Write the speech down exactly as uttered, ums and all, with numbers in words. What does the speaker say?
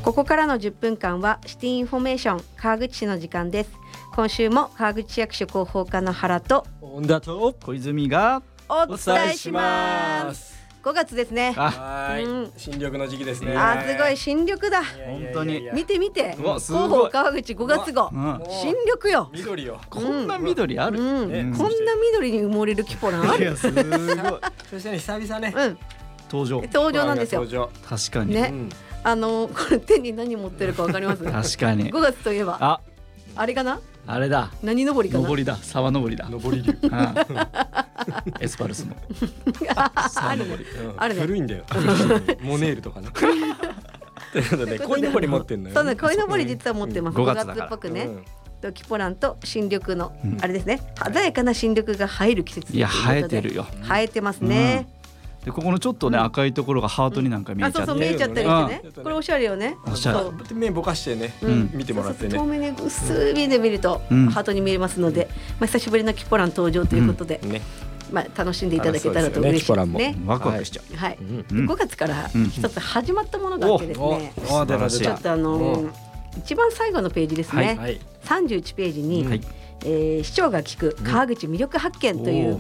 ここからのじゅっぷんかんはシティインフォメーション川口市の時間です。今週も川口市役所広報課の原と本田と小泉がお伝えします。ごがつですね。 はい、 うん、 新緑の時期ですね。 あ、すごい新緑だ。 本当に見て見て、 うわす広ごい報川口ごがつ号、 うん、 新緑よ。 緑よ。 こんな緑ある、 うんねこんな緑に埋もれるキポランある。 いやすごいそしてね、久々ね、 うん、 登場登場なんですよ。 登場。 確かに、 ね、 うんあのこれ手に何持ってるかわかります？ 確かにごがつといえばああれかな？ あれだ何登りかな？ 登りだ沢登りだ上り竜。 うんエスパルスの沢登りあるね古いんだよ。モネールとかね。ということで、鯉のぼり持ってんのよ。 そうね、鯉のぼり実は持ってます。 うんごがつごがつだからっぽくね、 うんとキポランと新緑の、 うんあれですね、鮮やかな新緑が映える季節といやいうことで生えてるよ生えてますね。 でここのちょっとね、 うん赤いところがハートになんか見あ、 えちゃって、 そうそう見えちゃったりしてねうん。 これおしゃれよね。 おしゃれそうで目ぼかしてね、 うん見てもらってそうそうね。 遠目に薄い目で見ると、 うんハートに見えますので、まあ久しぶりのキポラン登場ということで、 ね。 まあ楽しんでいただけたらと嬉しいですあそうですよねね。 ワクワクしちゃう、 はい。 うんうんごがつからうん一つ始まったものがあってですね。 お、出た出たちょっ。とあのー一番最後のページですね。 はい。 さんじゅういちページに、 はいえー市長が聞く川口魅力発見という